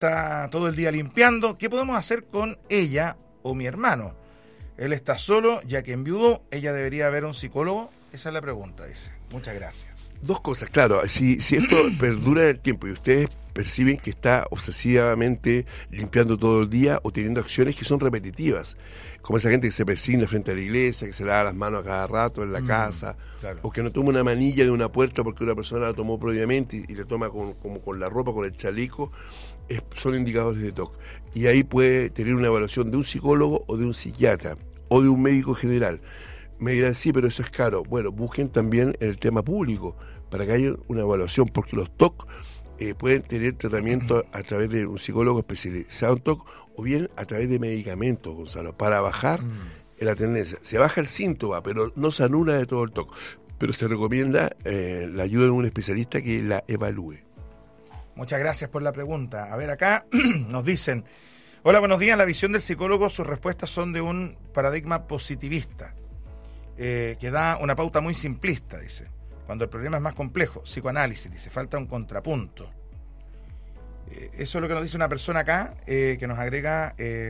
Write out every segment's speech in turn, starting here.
está todo el día limpiando. ¿Qué podemos hacer con ella o mi hermano? Él está solo, ya que enviudó. Ella debería ver a un psicólogo. Esa es la pregunta, dice. Muchas gracias. Dos cosas, claro. Si esto perdura en el tiempo y ustedes perciben que está obsesivamente limpiando todo el día o teniendo acciones que son repetitivas, como esa gente que se persigna frente a la iglesia, que se lava las manos a cada rato en la casa, claro. O que no toma una manilla de una puerta porque una persona la tomó previamente y le toma como con la ropa, con el chaleco, son indicadores de TOC. Y ahí puede tener una evaluación de un psicólogo o de un psiquiatra o de un médico general. Me dirán, sí, pero eso es caro. Bueno, busquen también en el tema público para que haya una evaluación, porque los TOC pueden tener tratamiento a través de un psicólogo especializado en TOC o bien a través de medicamentos, Gonzalo, para bajar la tendencia. Se baja el síntoma, pero no se anula de todo el TOC. Pero se recomienda la ayuda de un especialista que la evalúe. Muchas gracias por la pregunta. A ver, acá nos dicen: hola, buenos días. La visión del psicólogo, sus respuestas son de un paradigma positivista, que da una pauta muy simplista, dice. Cuando el problema es más complejo, psicoanálisis, dice, falta un contrapunto. Eso es lo que nos dice una persona acá, que nos agrega,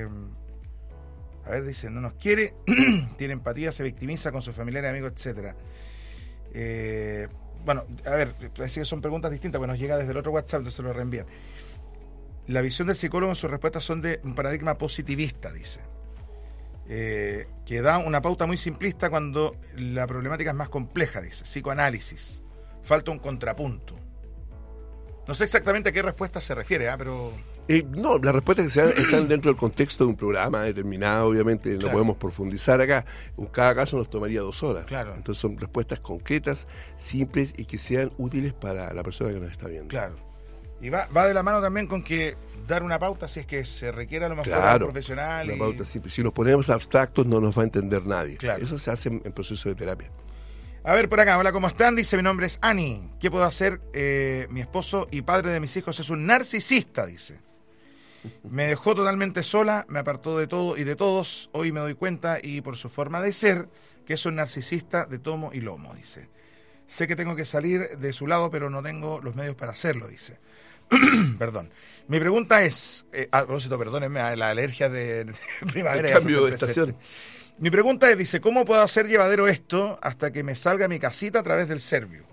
a ver, dice, no nos quiere, tiene empatía, se victimiza con sus familiares, amigos, etcétera. Bueno, a ver, parece que son preguntas distintas, pues nos llega desde el otro WhatsApp, entonces se lo reenvían. La visión del psicólogo en sus respuestas son de un paradigma positivista, dice. Que da una pauta muy simplista cuando la problemática es más compleja, dice. Psicoanálisis. Falta un contrapunto. No sé exactamente a qué respuesta se refiere, pero... No, las respuestas que se dan están dentro del contexto de un programa determinado, obviamente, claro. No podemos profundizar acá. Cada caso nos tomaría 2 horas. Claro. Entonces son respuestas concretas, simples y que sean útiles para la persona que nos está viendo. Claro. Y va de la mano también con que dar una pauta si es que se requiere a lo mejor claro, profesional. Una pauta simple. Si nos ponemos abstractos no nos va a entender nadie. Claro. Eso se hace en proceso de terapia. A ver, por acá, hola, ¿cómo están? Dice, mi nombre es Ani. ¿Qué puedo hacer? Mi esposo y padre de mis hijos es un narcisista, dice. Me dejó totalmente sola, me apartó de todo y de todos. Hoy me doy cuenta, y por su forma de ser, que es un narcisista de tomo y lomo, dice. Sé que tengo que salir de su lado, pero no tengo los medios para hacerlo, dice. Perdón. Mi pregunta es, a propósito, perdónenme, la alergia de primavera. El cambio de estación. Mi pregunta es, dice, ¿cómo puedo hacer llevadero esto hasta que me salga a mi casita a través del Servio?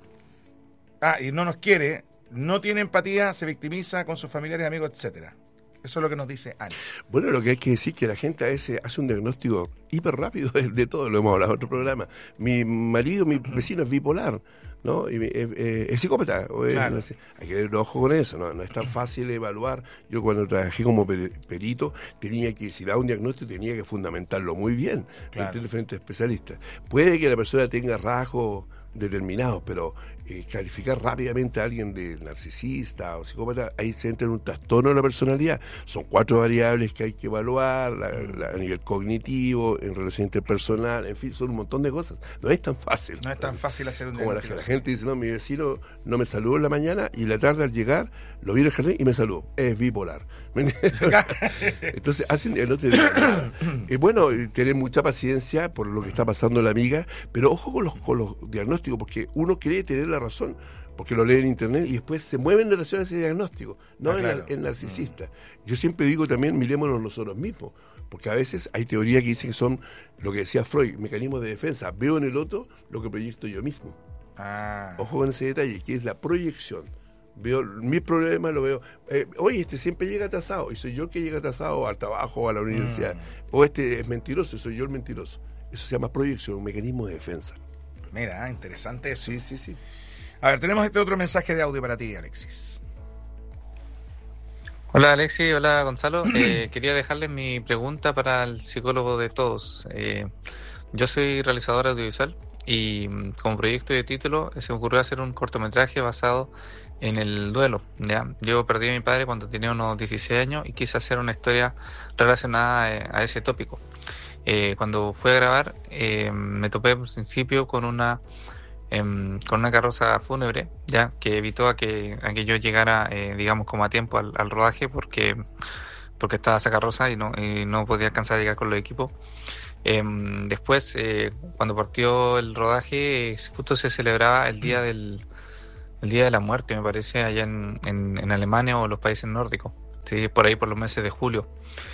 Y no nos quiere, no tiene empatía, se victimiza con sus familiares, amigos, etcétera. Eso es lo que nos dice Ani. Bueno, lo que hay que decir es que la gente a veces hace un diagnóstico hiper rápido de todo, lo hemos hablado en otro programa. Mi marido, mi vecino es bipolar, ¿no? Y es psicópata. Claro. No sé, hay que tener ojo con eso, ¿no? No es tan fácil evaluar. Yo cuando trabajé como perito, tenía que, si daba un diagnóstico, tenía que fundamentarlo muy bien, claro. Entre diferentes especialistas. Puede que la persona tenga rasgos determinados, pero calificar rápidamente a alguien de narcisista o psicópata, ahí se entra en un trastorno de la personalidad. Son 4 variables que hay que evaluar, a nivel cognitivo, en relación interpersonal, en fin, son un montón de cosas. No es tan fácil. No es tan fácil hacer un diagnóstico. La gente dice, no, mi vecino no me saludó en la mañana y en la tarde al llegar lo vi en el jardín y me saludó. Es bipolar. Entonces hacen el otro día. Bueno, tener mucha paciencia por lo que está pasando la amiga, pero ojo con los diagnósticos, porque uno cree tener la razón, porque lo lee en internet y después se mueve en relación a ese diagnóstico, no claro. en narcisista. Yo siempre digo también, mirémonos nosotros mismos, porque a veces hay teorías que dicen que son, lo que decía Freud, mecanismos de defensa. Veo en el otro lo que proyecto yo mismo. Ojo con ese detalle, que es la proyección. Veo mis problemas, lo veo. Oye, siempre llega atrasado, y soy yo el que llega atrasado al trabajo o a la universidad. O es mentiroso, y soy yo el mentiroso. Eso se llama proyección, un mecanismo de defensa. Mira, interesante eso. Sí. A ver, tenemos este otro mensaje de audio para ti, Alexis. Hola, Alexis. Hola, Gonzalo. Quería dejarles mi pregunta para el psicólogo de todos. Yo soy realizador audiovisual y como proyecto de título se me ocurrió hacer un cortometraje basado en el duelo. ¿Ya? Yo perdí a mi padre cuando tenía unos 16 años y quise hacer una historia relacionada a ese tópico. Cuando fui a grabar, me topé al principio con una carroza fúnebre, ya que evitó a que yo llegara, digamos, como a tiempo al rodaje, porque estaba esa carroza y no podía alcanzar a llegar con los equipos. Después, cuando partió el rodaje, justo se celebraba el día de la muerte, me parece, allá en Alemania o los países nórdicos. ¿sí? Por ahí por los meses de julio.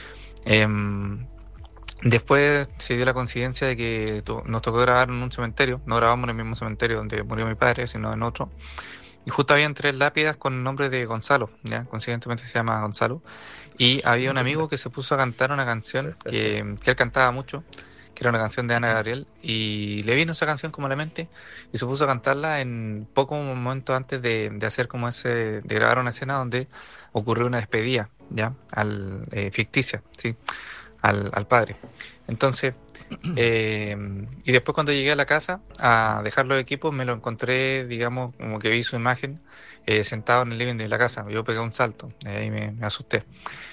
Después se dio la coincidencia de que nos tocó grabar en un cementerio. No grabamos en el mismo cementerio donde murió mi padre, sino en otro. Y justo habían 3 lápidas con el nombre de Gonzalo, ¿ya? Coincidentemente se llama Gonzalo. Y había un amigo que se puso a cantar una canción que él cantaba mucho, que era una canción de Ana Gabriel, y le vino esa canción como a la mente y se puso a cantarla en pocos momentos antes de hacer como de grabar una escena donde ocurrió una despedida, ¿ya? Ficticia, ¿sí? Al padre. Entonces, y después cuando llegué a la casa a dejar los equipos, me lo encontré, digamos, como que vi su imagen sentado en el living de la casa. Yo pegué un salto, ahí me asusté.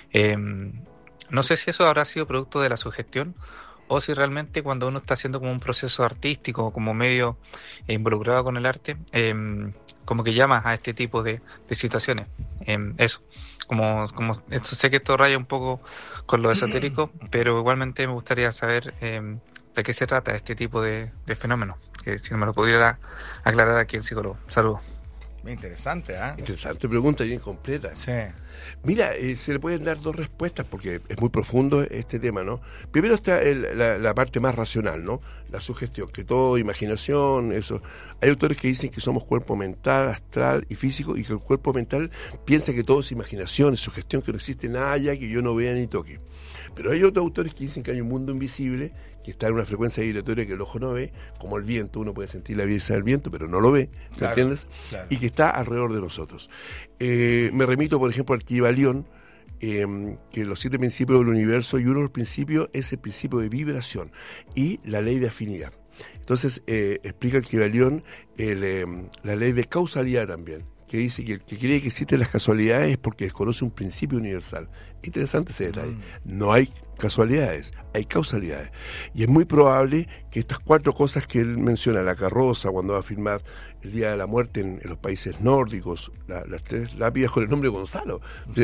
No sé si eso habrá sido producto de la sugestión o si realmente cuando uno está haciendo como un proceso artístico, como medio involucrado con el arte, como que llamas a este tipo de situaciones. Eso. Como esto, sé que esto raya un poco con lo esotérico, pero igualmente me gustaría saber de qué se trata este tipo de fenómeno, que si me lo pudiera aclarar aquí el psicólogo. Saludos. Muy interesante, ¿eh? Interesante pregunta, bien completa. Sí. Mira, se le pueden dar 2 respuestas porque es muy profundo este tema, ¿no? Primero está la parte más racional, ¿no? La sugestión, que todo imaginación, eso. Hay autores que dicen que somos cuerpo mental, astral y físico, y que el cuerpo mental piensa que todo es imaginación, es sugestión, que no existe nada allá que yo no vea ni toque. Pero hay otros autores que dicen que hay un mundo invisible que está en una frecuencia vibratoria que el ojo no ve, como el viento. Uno puede sentir la brisa del viento, pero no lo ve, ¿me entiendes? Claro. Y que está alrededor de nosotros. Me remito, por ejemplo, al Kybalión, que los 7 principios del universo, y uno de los principios es el principio de vibración y la ley de afinidad. Entonces, explica el Kybalión la ley de causalidad también, que dice que el que cree que existen las casualidades es porque desconoce un principio universal. Interesante ese detalle. No hay casualidades, hay causalidades. Y es muy probable que estas 4 cosas que él menciona, la carroza, cuando va a filmar el Día de la Muerte en los nórdicos, las 3 lápidas con el nombre de Gonzalo.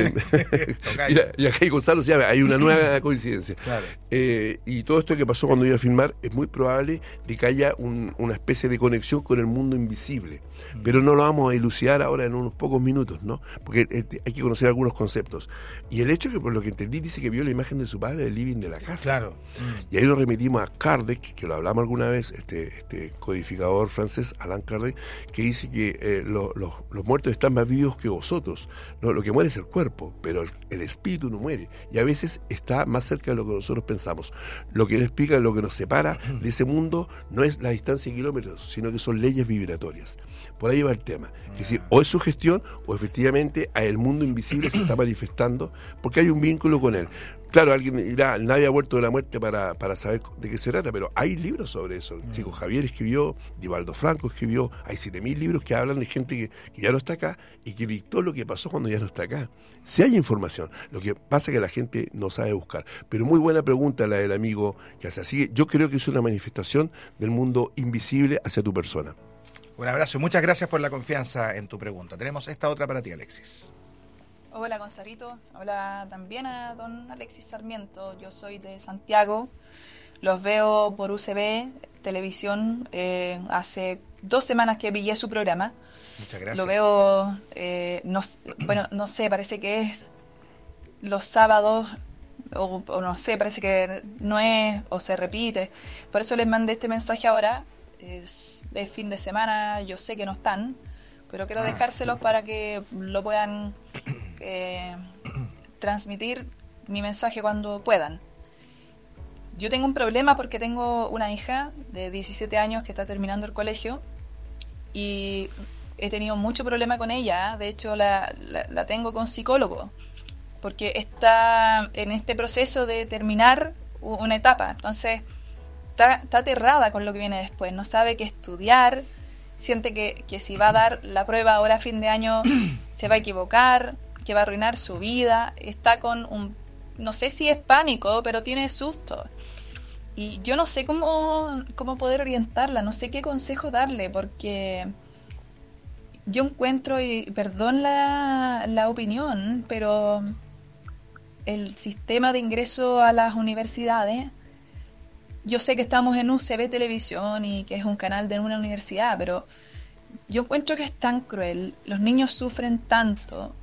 y acá hay Gonzalo, se llama, hay una nueva coincidencia. Claro. Y todo esto que pasó cuando iba a filmar, es muy probable de que haya una especie de conexión con el mundo invisible. Pero no lo vamos a dilucidar ahora en unos pocos minutos, ¿no? Porque hay que conocer algunos conceptos. Y el hecho que, por lo que entendí, dice que vio la imagen de su padre en el living de la casa. Claro. Y ahí lo remitimos a Kardec, que lo hablamos alguna vez, este codificador francés, Allan Kardec, que dice que los muertos están más vivos que vosotros. No, lo que muere es el cuerpo, pero el espíritu no muere. Y a veces está más cerca de lo que nosotros pensamos. Lo que él explica, lo que nos separa de ese mundo, no es la distancia en kilómetros, sino que son leyes vibratorias. Por ahí va el tema. Es decir, o es sugestión, o efectivamente el mundo invisible se está manifestando, porque hay un vínculo con él. Claro, alguien dirá, nadie ha vuelto de la muerte para saber de qué se trata, pero hay libros sobre eso. El chico Javier escribió, Divaldo Franco escribió, hay 7.000 libros que hablan de gente que ya no está acá y que dictó lo que pasó cuando ya no está acá. Sí hay información, lo que pasa es que la gente no sabe buscar. Pero muy buena pregunta la del amigo que hace. Así que yo creo que es una manifestación del mundo invisible hacia tu persona. Un abrazo y muchas gracias por la confianza en tu pregunta. Tenemos esta otra para ti, Alexis. Hola, Gonzalito. Hola también a don Alexis Sarmiento. Yo soy de Santiago. Los veo por UCB Televisión. Hace 2 semanas que pillé su programa. Muchas gracias. Lo veo, no sé, parece que es los sábados, o no sé, parece que no es, o se repite. Por eso les mandé este mensaje ahora. Es fin de semana, yo sé que no están, pero quiero dejárselos para que lo puedan transmitir mi mensaje cuando puedan. Yo tengo un problema porque tengo una hija de 17 años que está terminando el colegio y he tenido mucho problema con ella. De hecho, la tengo con psicólogo porque está en este proceso de terminar una etapa. Entonces está aterrada con lo que viene después, no sabe qué estudiar, siente que si va a dar la prueba ahora a fin de año se va a equivocar, que va a arruinar su vida, está con no sé si es pánico, pero tiene susto. Y yo no sé cómo poder orientarla, no sé qué consejo darle, porque yo encuentro, y perdón la opinión, pero el sistema de ingreso a las universidades, yo sé que estamos en UCB Televisión y que es un canal de una universidad, pero yo encuentro que es tan cruel. Los niños sufren tanto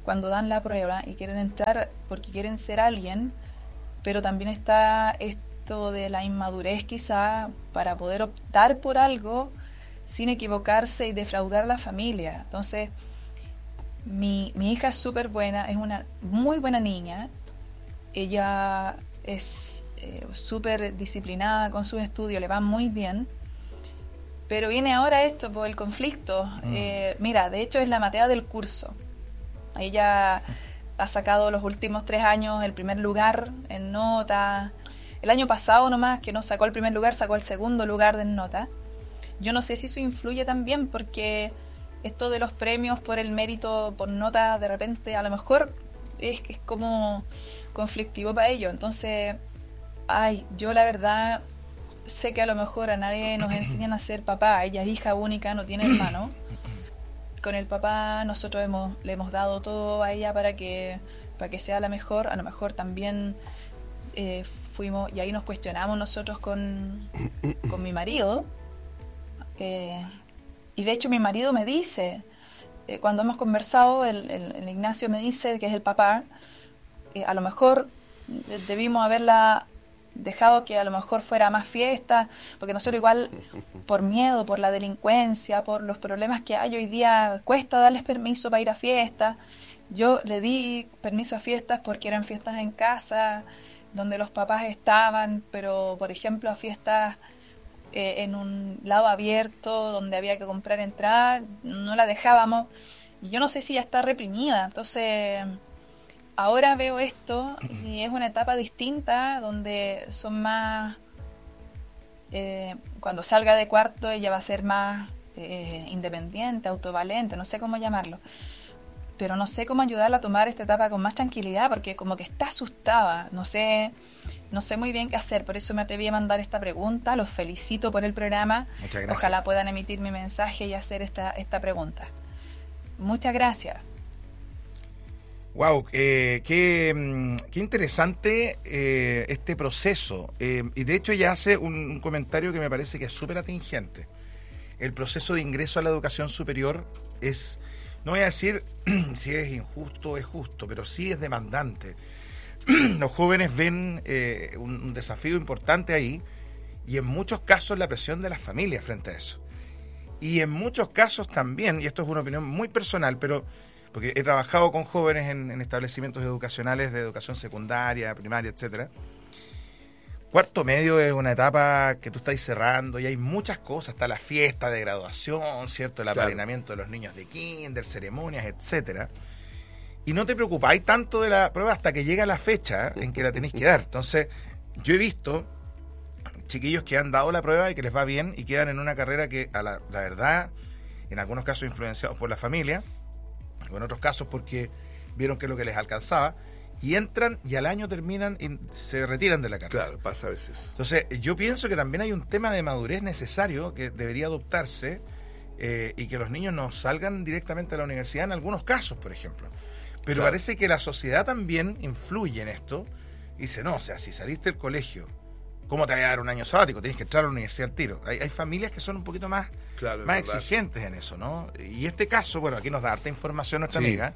cuando dan la prueba y quieren entrar porque quieren ser alguien, pero también está esto de la inmadurez quizá para poder optar por algo sin equivocarse y defraudar a la familia. Entonces, mi hija es súper buena, es una muy buena niña. Ella es súper disciplinada con sus estudios, le va muy bien. Pero viene ahora esto, por el conflicto. Mira, de hecho es la Matea del curso. Ella ha sacado los últimos 3 años el primer lugar en nota. El año pasado nomás, que no sacó el primer lugar, sacó el segundo lugar en nota. Yo no sé si eso influye también, porque esto de los premios por el mérito, por nota, de repente a lo mejor es como conflictivo para ellos. Entonces, yo la verdad sé que a lo mejor a nadie nos enseñan a ser papá. Ella es hija única, no tiene hermano. Con el papá nosotros le hemos dado todo a ella para que sea la mejor. A lo mejor también fuimos, y ahí nos cuestionamos nosotros con mi marido. Y de hecho mi marido me dice, cuando hemos conversado, el Ignacio me dice, que es el papá, a lo mejor debimos haberla dejado que a lo mejor fuera más fiesta, porque nosotros igual, por miedo, por la delincuencia, por los problemas que hay hoy día, cuesta darles permiso para ir a fiestas. Yo le di permiso a fiestas porque eran fiestas en casa, donde los papás estaban, pero por ejemplo a fiestas en un lado abierto, donde había que comprar entrada, no la dejábamos. Y yo no sé si ya está reprimida. Entonces, ahora veo esto y es una etapa distinta, donde son más... cuando salga de cuarto ella va a ser más independiente, autovalente, no sé cómo llamarlo. Pero no sé cómo ayudarla a tomar esta etapa con más tranquilidad, porque como que está asustada, no sé muy bien qué hacer. Por eso me atreví a mandar esta pregunta. Los felicito por el programa. Muchas gracias. Ojalá puedan emitir mi mensaje y hacer esta pregunta. Muchas gracias. Wow, qué interesante este proceso. Y de hecho ella hace un comentario que me parece que es súper atingente. El proceso de ingreso a la educación superior es... No voy a decir si es injusto o es justo, pero sí es demandante. Los jóvenes ven un desafío importante ahí, y en muchos casos la presión de las familias frente a eso. Y en muchos casos también, y esto es una opinión muy personal, pero porque he trabajado con jóvenes en establecimientos educacionales de educación secundaria, primaria, etcétera. Cuarto medio es una etapa que tú estás cerrando y hay muchas cosas. Está la fiesta de graduación, ¿cierto? El apadrinamiento de los niños de kinder, ceremonias, etcétera. Y no te preocupáis tanto de la prueba hasta que llega la fecha en que la tenéis que dar. Entonces, yo he visto chiquillos que han dado la prueba y que les va bien y quedan en una carrera que, la verdad, en algunos casos influenciados por la familia, o en otros casos porque vieron que es lo que les alcanzaba, y entran y al año terminan y se retiran de la carrera. Claro, pasa a veces. Entonces, yo pienso que también hay un tema de madurez necesario que debería adoptarse, y que los niños no salgan directamente a la universidad en algunos casos, por ejemplo. Pero claro, parece que la sociedad también influye en esto y dice, no, o sea, si saliste del colegio, ¿cómo te vas a dar un año sabático? Tienes que entrar a la universidad al tiro. Hay familias que son un poquito más, claro, más exigentes en eso, ¿no? Y este caso, bueno, aquí nos da harta información nuestra amiga.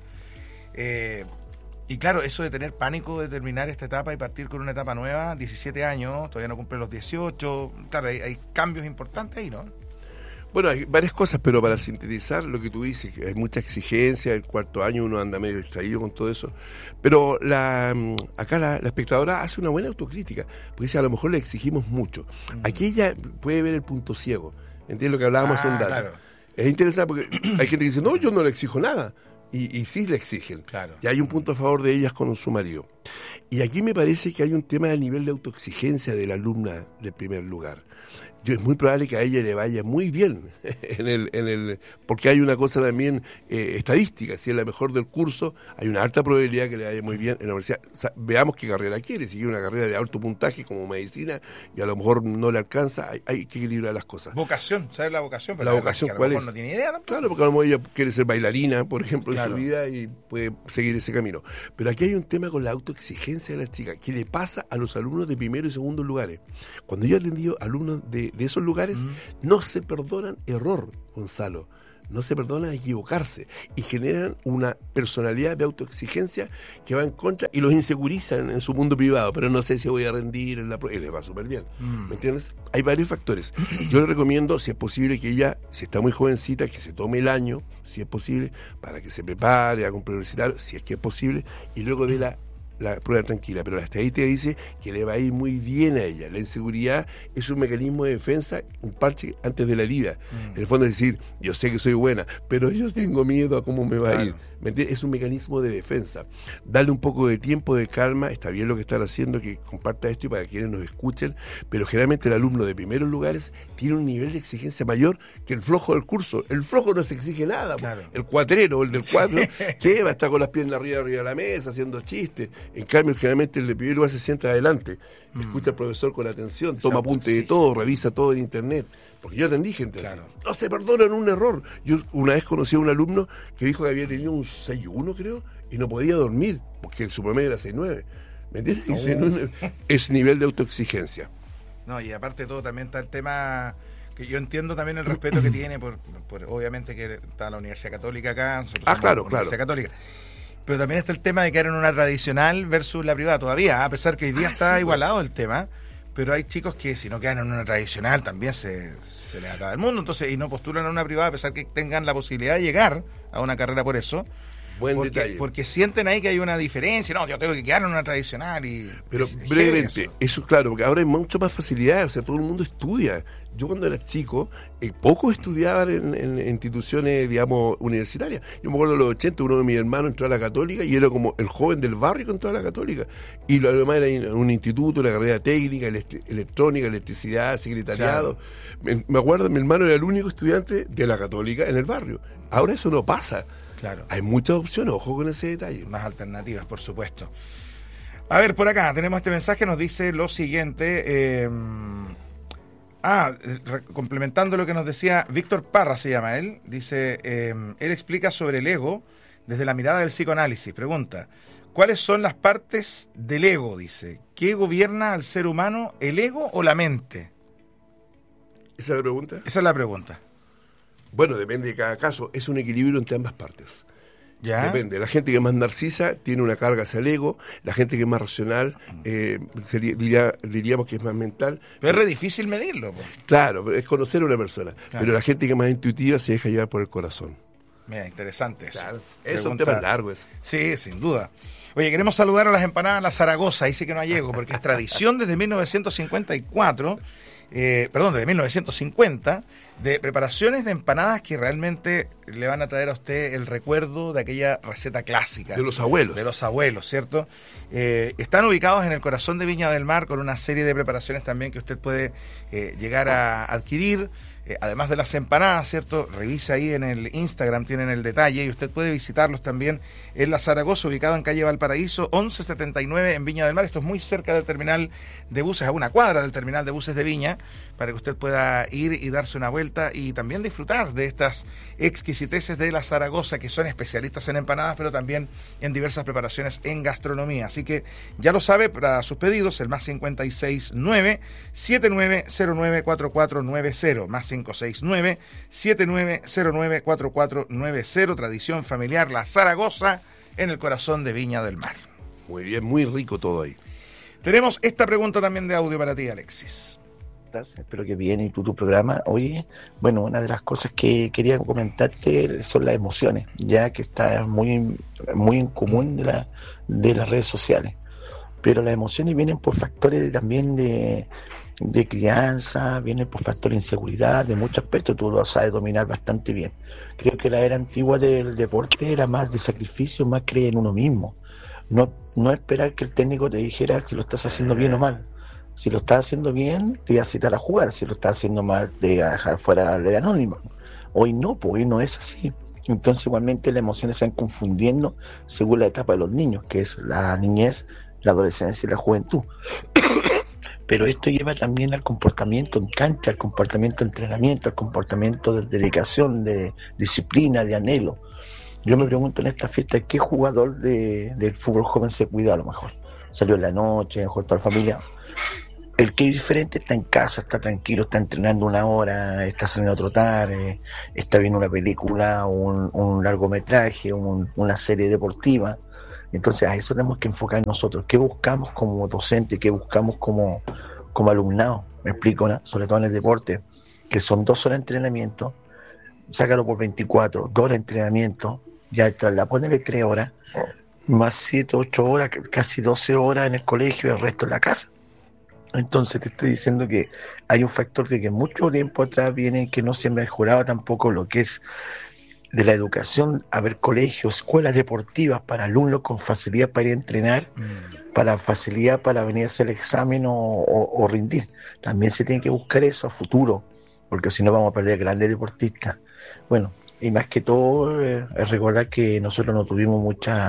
Y claro, eso de tener pánico de terminar esta etapa y partir con una etapa nueva, 17 años, todavía no cumple los 18, claro, hay cambios importantes ahí, ¿no? Bueno, hay varias cosas, pero para sintetizar lo que tú dices, que hay mucha exigencia, el cuarto año uno anda medio distraído con todo eso, pero acá la espectadora hace una buena autocrítica, porque dice, a lo mejor le exigimos mucho. Aquí ella puede ver el punto ciego, ¿entiendes lo que hablábamos hace un rato? Claro. Es interesante porque hay gente que dice, no, yo no le exijo nada. Y sí le exigen. Claro. Y hay un punto a favor de ellas con su marido. Y aquí me parece que hay un tema del nivel de autoexigencia de la alumna de primer lugar. Es muy probable que a ella le vaya muy bien porque hay una cosa también estadística. Si es la mejor del curso, hay una alta probabilidad que le vaya muy bien en la universidad. O sea, veamos qué carrera quiere. Si quiere una carrera de alto puntaje como medicina y a lo mejor no le alcanza, hay que equilibrar las cosas. Vocación, ¿sabes la vocación? Pero la vocación, es que ¿cuál es? No tiene idea, ¿no? Claro, porque a lo mejor ella quiere ser bailarina, por ejemplo, claro, en su vida y puede seguir ese camino. Pero aquí hay un tema con la autoexigencia de la chica, que le pasa a los alumnos de primero y segundo lugares. Cuando yo he atendido alumnos de esos lugares, no se perdonan error, Gonzalo. no se perdonan equivocarse y generan una personalidad de autoexigencia que va en contra y los insegurizan en su mundo privado, pero no sé si voy a rendir en la prueba, y les va súper bien, ¿me entiendes? Hay varios factores. Yo le recomiendo, si es posible, que ella, si está muy jovencita, que se tome el año, si es posible, para que se prepare, haga un preuniversitario, si es que es posible, y luego de la prueba tranquila, pero la estadística dice que le va a ir muy bien a ella. La inseguridad es un mecanismo de defensa, un parche antes de la herida. En el fondo es decir, yo sé que soy buena, pero yo tengo miedo a cómo me va a ir. ¿Me entiendes? Es un mecanismo de defensa. Darle un poco de tiempo, de calma, está bien lo que están haciendo, que comparta esto y para quienes nos escuchen, pero generalmente el alumno de primeros lugares tiene un nivel de exigencia mayor que el flojo del curso. El flojo no se exige nada, claro. El cuatrero, el del cuatro, que va a estar con las piernas arriba de la mesa, haciendo chistes. En cambio, generalmente el de primer lugar se sienta adelante, escucha al profesor con atención, toma apunte de todo, revisa todo en internet. Porque yo atendí gente así. No se perdonan un error. Yo una vez conocí a un alumno que dijo que había tenido un 6.1, creo, y no podía dormir, porque su promedio era 6.9. ¿Me entiendes? Es nivel de autoexigencia. No, y aparte de todo también está el tema, que yo entiendo también el respeto que tiene por obviamente que está la Universidad Católica acá, nosotros claro, Universidad Católica. Pero también está el tema de que era una tradicional versus la privada todavía, a pesar que hoy día está igualado el tema. Pero hay chicos que si no quedan en una tradicional también se les acaba el mundo, entonces, y no postulan a una privada a pesar que tengan la posibilidad de llegar a una carrera por eso. Detalle. Porque sienten ahí que hay una diferencia. No, yo tengo que quedar en una tradicional y... Pero brevemente, eso claro, porque ahora hay mucho más facilidad, o sea, todo el mundo estudia. Yo cuando era chico, pocos estudiaban en instituciones, digamos, universitarias. Yo me acuerdo de los 80, uno de mis hermanos entró a la Católica y era como el joven del barrio que entró a la Católica. Y lo demás era en un instituto, la carrera técnica, electrónica, electricidad, secretariado. Claro. Me acuerdo, mi hermano era el único estudiante de la Católica en el barrio. Ahora eso no pasa. Claro. Hay muchas opciones, ojo con ese detalle. Más alternativas, por supuesto. A ver, por acá tenemos este mensaje, nos dice lo siguiente. Complementando lo que nos decía Víctor Parra, se llama él. Dice, él explica sobre el ego desde la mirada del psicoanálisis. Pregunta, ¿cuáles son las partes del ego? Dice, ¿qué gobierna al ser humano, el ego o la mente? ¿Esa es la pregunta? Esa es la pregunta. Bueno, depende de cada caso. Es un equilibrio entre ambas partes. ¿Ya? Depende. La gente que es más narcisa tiene una carga hacia el ego. La gente que es más racional, diríamos que es más mental. Pero es re difícil medirlo. Claro, es conocer a una persona. Claro. Pero la gente que es más intuitiva se deja llevar por el corazón. Mira, interesante eso. Claro. Es un tema largo eso. Sí, sin duda. Oye, queremos saludar a las empanadas La Zaragoza. Ahí sí que no llego, porque es tradición desde 1954... desde 1950, de preparaciones de empanadas que realmente le van a traer a usted el recuerdo de aquella receta clásica. De los abuelos. De los abuelos, ¿cierto? Están ubicados en el corazón de Viña del Mar con una serie de preparaciones también que usted puede llegar a adquirir. Además de las empanadas, ¿cierto? Revisa ahí en el Instagram, tienen el detalle y usted puede visitarlos también en La Zaragoza, ubicado en calle Valparaíso, 1179 en Viña del Mar. Esto es muy cerca del terminal de buses, a una cuadra del terminal de buses de Viña, para que usted pueda ir y darse una vuelta y también disfrutar de estas exquisiteces de La Zaragoza, que son especialistas en empanadas, pero también en diversas preparaciones en gastronomía. Así que ya lo sabe, para sus pedidos, el más 569-7909-4490, más 569-7909-4490, tradición familiar La Zaragoza, en el corazón de Viña del Mar. Muy bien, muy rico todo ahí. Tenemos esta pregunta también de audio para ti, Alexis. Espero que bien y tu programa. Oye, bueno, una de las cosas que quería comentarte son las emociones, ya que está muy en común de las redes sociales. Pero las emociones vienen por factores también de crianza, vienen por factores de inseguridad, de muchos aspectos. Tú lo sabes dominar bastante bien. Creo que la era antigua del deporte era más de sacrificio, más creer en uno mismo. No esperar que el técnico te dijera si lo estás haciendo bien o mal. Si lo estás haciendo bien, te iba a citar a jugar. Si lo estás haciendo mal, te iba a dejar fuera de anónimo. Hoy no, porque hoy no es así. Entonces igualmente las emociones se van confundiendo según la etapa de los niños, que es la niñez, la adolescencia y la juventud. Pero esto lleva también al comportamiento en cancha, al comportamiento de entrenamiento, al comportamiento de dedicación, de disciplina, de anhelo. Yo me pregunto en esta fiesta, ¿qué jugador del fútbol joven se cuida a lo mejor? Salió en la noche, mejor toda la familia. El que es diferente está en casa, está tranquilo, está entrenando 1 hora, está saliendo a trotar, está viendo una película, un largometraje, una serie deportiva. Entonces a eso tenemos que enfocar nosotros. ¿Qué buscamos como docente? ¿Qué buscamos como alumnado? Me explico, ¿no? Sobre todo en el deporte, que son 2 horas de entrenamiento, sácalo por 24, 2 horas de entrenamiento, ya la ponele 3 horas, más 7, 8 horas, casi 12 horas en el colegio y el resto en la casa. Entonces te estoy diciendo que hay un factor de que mucho tiempo atrás viene que no se mejoraba tampoco lo que es de la educación, haber colegios, escuelas deportivas para alumnos con facilidad para ir a entrenar, para facilidad para venir a hacer el examen o rendir. También se tiene que buscar eso a futuro, porque si no vamos a perder grandes deportistas. Bueno, y más que todo es recordar que nosotros no tuvimos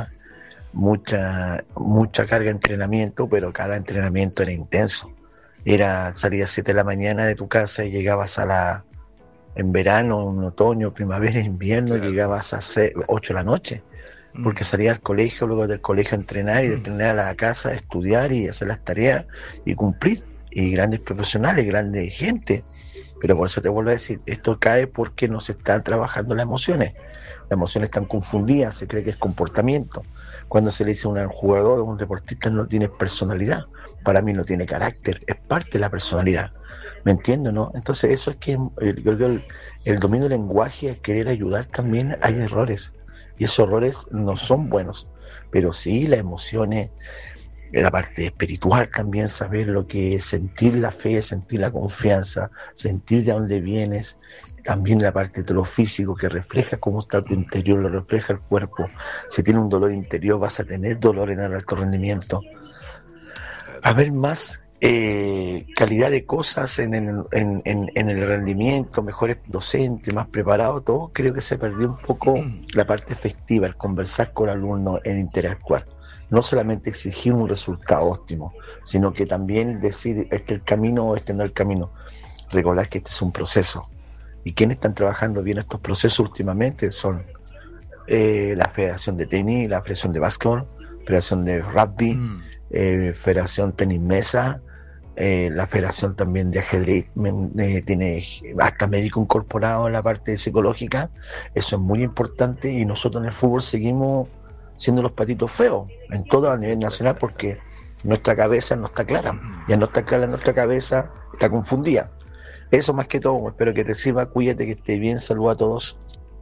mucha carga de entrenamiento, pero cada entrenamiento era intenso. Salir a 7 de la mañana de tu casa y llegabas en verano, en otoño, primavera, invierno, claro. Llegabas a 8 de la noche, porque salías al colegio, luego del colegio a entrenar y de entrenar a la casa, a estudiar y hacer las tareas y cumplir. Y grandes profesionales, grandes gente. Pero por eso te vuelvo a decir, esto cae porque no se están trabajando las emociones. Las emociones están confundidas, se cree que es comportamiento. Cuando se le dice a un jugador o un deportista no tiene personalidad, para mí no tiene carácter, es parte de la personalidad. ¿Me entiendes, no? Entonces eso es que yo creo que el dominio del lenguaje, el querer ayudar también hay errores. Y esos errores no son buenos. Pero sí las emociones, la parte espiritual también, saber lo que es sentir la fe, sentir la confianza, sentir de dónde vienes. También la parte de lo físico que refleja cómo está tu interior, lo refleja el cuerpo. Si tienes un dolor interior vas a tener dolor en el alto rendimiento. A ver más calidad de cosas en el rendimiento, mejores docentes, más preparados, todo. Creo que se perdió un poco la parte festiva, el conversar con el alumno, el interactuar. No solamente exigir un resultado óptimo, sino que también decir este es el camino o este no es el camino. Recordar que este es un proceso. Y quienes están trabajando bien estos procesos últimamente son la Federación de Tenis, la Federación de Básquetbol, Federación de Rugby, Federación Tenis Mesa, la Federación también de Ajedrez, tiene hasta médico incorporado en la parte psicológica. Eso es muy importante y nosotros en el fútbol seguimos siendo los patitos feos en todo a nivel nacional porque nuestra cabeza no está clara. Ya no está clara nuestra cabeza, está confundida. Eso más que todo, espero que te sirva, cuídate, que esté bien, saludos a todos.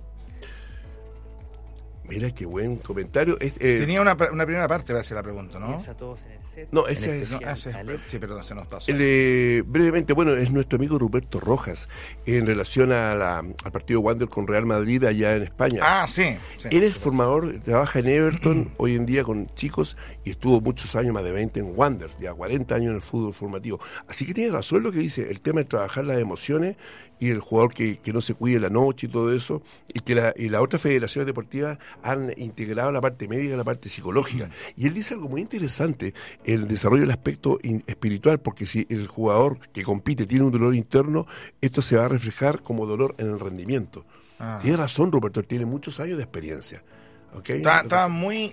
Mira qué buen comentario. Tenía una primera parte para hacer la pregunta, ¿no? No, ese es... Sí, perdón, se nos pasó. Brevemente, bueno, es nuestro amigo Ruperto Rojas, en relación al partido Wander con Real Madrid allá en España. Ah, sí. Él es formador, trabaja en Everton hoy en día con chicos y estuvo muchos años, más de 20 en Wanderers, ya 40 años en el fútbol formativo. Así que tiene razón lo que dice, el tema de trabajar las emociones y el jugador que no se cuide la noche y todo eso, y que las otras federaciones deportivas han integrado la parte médica y la parte psicológica. Y él dice algo muy interesante, el desarrollo del aspecto espiritual, porque si el jugador que compite tiene un dolor interno, esto se va a reflejar como dolor en el rendimiento. Tiene razón, Roberto, tiene muchos años de experiencia. ¿Okay? Estaban muy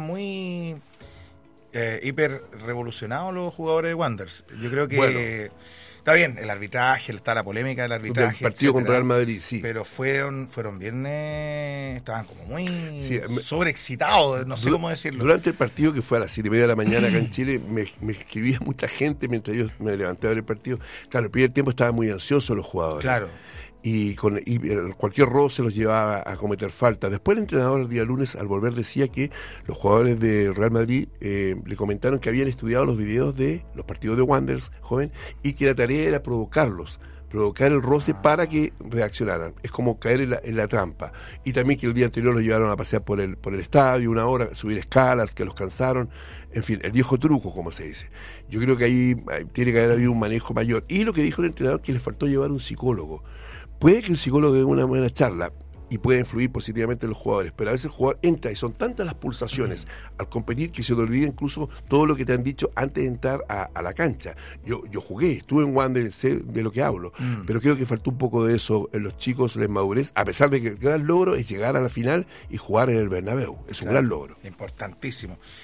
hiper revolucionados los jugadores de Wanderers. Yo creo que... Bueno, está bien, el arbitraje, está la polémica del arbitraje. El partido contra Real Madrid, sí. Pero fueron bien, estaban como muy sobreexcitados, no sé cómo decirlo. Durante el partido, que fue a las 7:30 de la mañana acá en Chile, me escribía mucha gente mientras yo me levanté a ver el partido. Claro, el primer tiempo estaban muy ansiosos los jugadores. Claro. Y cualquier roce los llevaba a cometer falta. Después el entrenador el día lunes al volver decía que los jugadores de Real Madrid le comentaron que habían estudiado los videos de los partidos de Wanderers, joven, y que la tarea era provocar el roce para que reaccionaran. Es como caer en la trampa. Y también que el día anterior los llevaron a pasear por el estadio 1 hora, subir escalas, que los cansaron. En fin, el viejo truco, como se dice. Yo creo que ahí tiene que haber habido un manejo mayor. Y lo que dijo el entrenador, que les faltó llevar un psicólogo. Puede que el psicólogo dé una buena charla y puede influir positivamente en los jugadores, pero a veces el jugador entra y son tantas las pulsaciones al competir que se te olvida incluso todo lo que te han dicho antes de entrar a la cancha. Yo jugué, estuve en Wander, sé de lo que hablo, pero creo que faltó un poco de eso en los chicos, la inmadurez, a pesar de que el gran logro es llegar a la final y jugar en el Bernabéu. Es un gran logro. Importantísimo.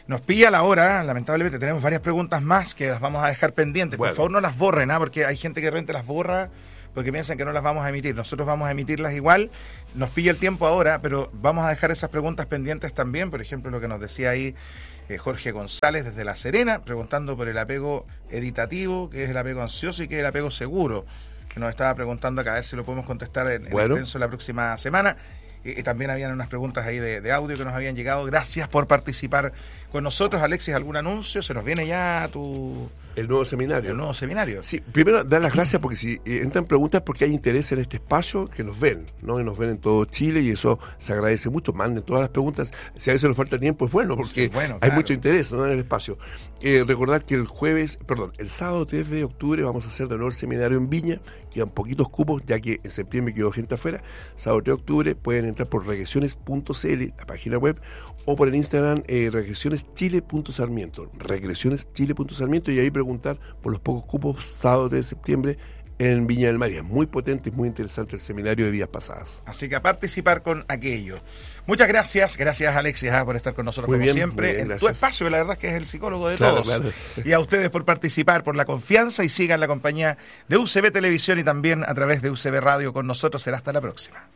Nos pilla la hora, lamentablemente tenemos varias preguntas más que las vamos a dejar pendientes. Bueno. Por favor no las borren, porque hay gente que de repente las borra porque piensan que no las vamos a emitir. Nosotros vamos a emitirlas igual, nos pilla el tiempo ahora, pero vamos a dejar esas preguntas pendientes también. Por ejemplo, lo que nos decía ahí Jorge González desde La Serena, preguntando por el apego editativo, que es el apego ansioso y que es el apego seguro, que nos estaba preguntando acá, a ver si lo podemos contestar en extenso la próxima semana. También habían unas preguntas ahí de audio que nos habían llegado. Gracias por participar con nosotros. Alexis, ¿algún anuncio? ¿Se nos viene ya el nuevo seminario? El nuevo seminario. Sí, primero dar las gracias porque si entran preguntas porque hay interés en este espacio, que nos ven, ¿no? Y nos ven en todo Chile y eso se agradece mucho. Manden todas las preguntas. Si a veces nos falta tiempo, es bueno porque hay mucho interés, ¿no? En el espacio. Recordar que el sábado 3 de octubre vamos a hacer de nuevo el seminario en Viña. Quedan poquitos cupos, ya que en septiembre quedó gente afuera. Sábado 3 de octubre pueden entrar por regresiones.cl, la página web, o por el Instagram regresioneschile.sarmiento, regresioneschile.sarmiento, y ahí preguntar por los pocos cupos sábado 3 de septiembre en Viña del Mar. Es muy potente y muy interesante el seminario de vidas pasadas. Así que a participar con aquello. Muchas gracias, Alexis por estar con nosotros muy como bien, siempre bien, en gracias. tu espacio, que la verdad es que es el psicólogo de todos. Claro. Y a ustedes por participar, por la confianza, y sigan la compañía de UCB Televisión y también a través de UCB Radio con nosotros. Será hasta la próxima.